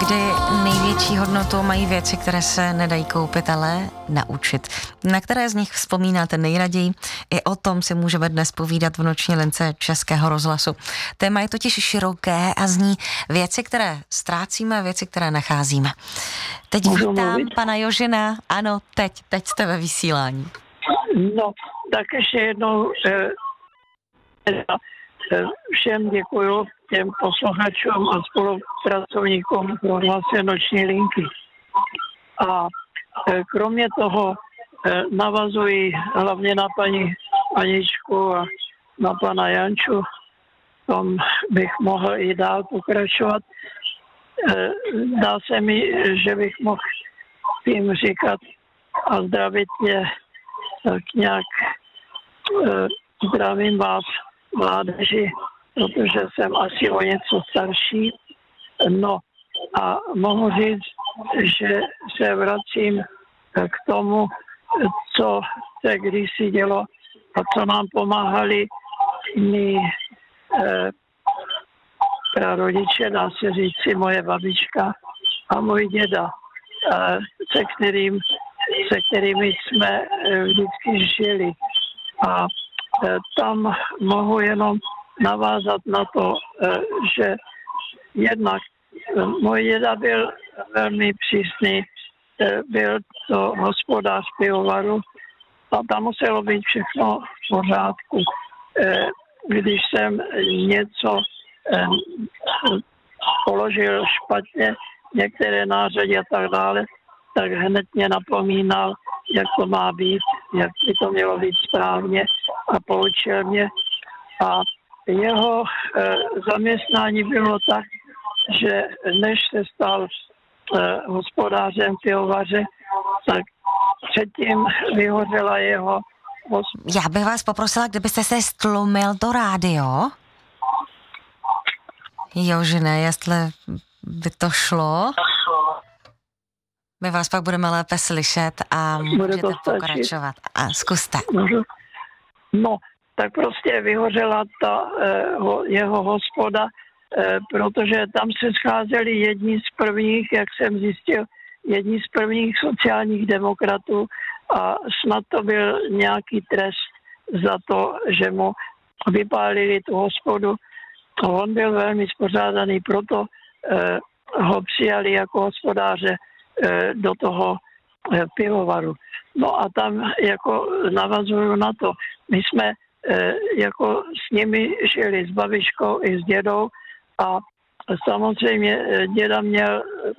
kdy největší hodnotu mají věci, které se nedají koupit, ale naučit. Na které z nich vzpomínáte nejraději? I o tom si můžeme dnes povídat v noční lince Českého rozhlasu. Téma je totiž široké a zní věci, které ztrácíme, věci, které nacházíme. Teď vítám pana Jožina. Ano, teď jste ve vysílání. No, tak ještě jednou všem děkuju, těm posluchačům a spolupracovníkům rozhlasu Noční linky. A kromě toho navazuji hlavně na paní Aničku a na pana Janču, tom bych mohl i dál pokračovat. Dá se mi, že bych mohl jim říkat a zdravit je tak nějak zdravím vás, mládeži, protože jsem asi o něco starší. No a mohu říct, že se vracím k tomu, co se kdysi dělo a co nám pomáhali mý prarodiče, dá se říci moje babička a můj děda, se kterými jsme vždycky žili. A tam mohu jenom navázat na to, že jednak můj děda byl velmi přísný, byl to hospodář pivovaru a tam muselo být všechno v pořádku. Když jsem něco položil špatně, některé nářadí a tak dále, tak hned mě napomínal, jak to má být, jak by to mělo být správně a poučil mě. A jeho zaměstnání bylo tak, že než se stal hospodářem pivovaře, tak předtím vyhořela jeho Já bych vás poprosila, kdybyste se stlumil to rádio. Jožine, jestli by to šlo. My vás pak budeme lépe slyšet a můžete pokračovat. A zkuste. No, tak prostě vyhořela ta jeho hospoda, protože tam se scházeli jedni z prvních, jak jsem zjistil, jedni z prvních sociálních demokratů a snad to byl nějaký trest za to, že mu vypálili tu hospodu. On byl velmi spořádaný, proto ho přijali jako hospodáře do toho pivovaru. No a tam jako navazuju na to, my jsme jako s nimi žili s babičkou i s dědou a samozřejmě děda měl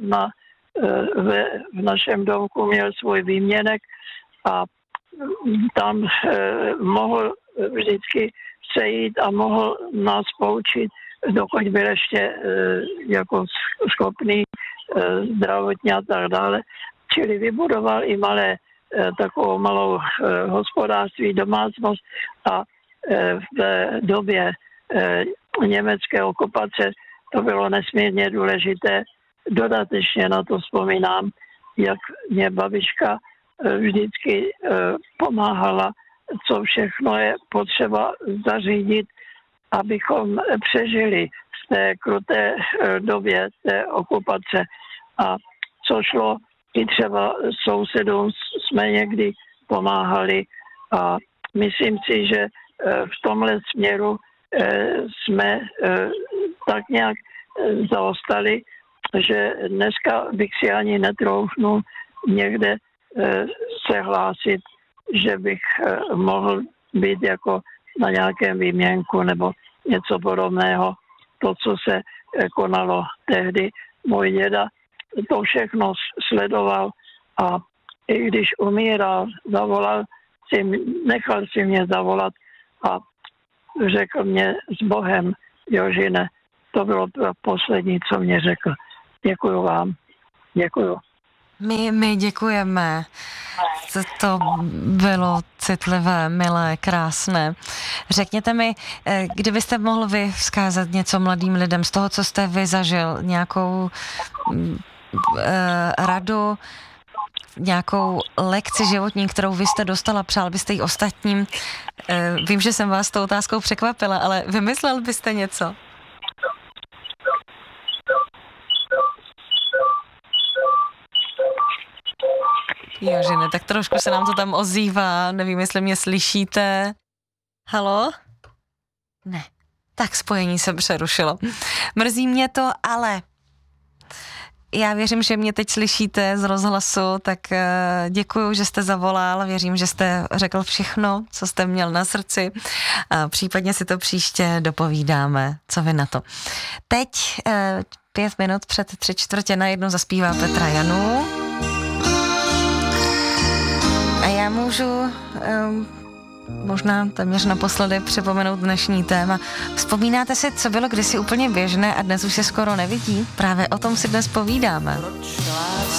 v našem domku měl svůj výměnek a tam mohl vždycky sejít a mohl nás poučit, dokud byl ještě jako schopný zdravotně a tak dále. Čili vybudoval i takovou malou hospodářství, domácnost a v době německé okupace to bylo nesmírně důležité. Dodatečně na to vzpomínám, jak mě babička vždycky pomáhala, co všechno je potřeba zařídit, abychom přežili v té kruté době té okupace. A co šlo, i třeba sousedům jsme někdy pomáhali a myslím si, že v tomhle směru jsme tak nějak zaostali, že dneska bych si ani netroufnul někde se hlásit, že bych mohl být jako na nějakém výměnku nebo něco podobného. To, co se konalo tehdy, můj děda to všechno sledoval a i když umíral, nechal si mě zavolat a řekl mě s Bohem, Jožine, to bylo to poslední, co mě řekl. Děkuju vám. Děkuju. My děkujeme. To bylo citlivé, milé, krásné. Řekněte mi, kdybyste mohl vy vzkázat něco mladým lidem z toho, co jste vy zažil, nějakou radu, nějakou lekci životní, kterou vy jste dostala, přál byste ji ostatním. Vím, že jsem vás tou otázkou překvapila, ale vymyslel byste něco? Jožine, tak trošku se nám to tam ozývá, nevím, jestli mě slyšíte. Halo? Ne. Tak spojení se přerušilo. Mrzí mě to, ale já věřím, že mě teď slyšíte z rozhlasu, tak děkuju, že jste zavolal, věřím, že jste řekl všechno, co jste měl na srdci. Případně si to příště dopovídáme. Co vy na to? Teď 5 minut před 3/4 zaspívá Petra Janu. A já můžu možná téměř naposledy připomenout dnešní téma. Vzpomínáte si, co bylo kdysi úplně běžné a dnes už se skoro nevidí? Právě o tom si dnes povídáme.